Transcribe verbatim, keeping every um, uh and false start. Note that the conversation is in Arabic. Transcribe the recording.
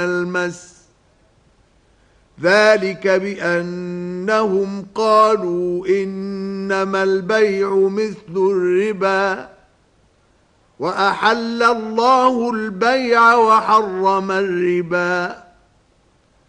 المس ذلك بأنهم قالوا إنما البيع مثل الربا وأحل الله البيع وحرم الربا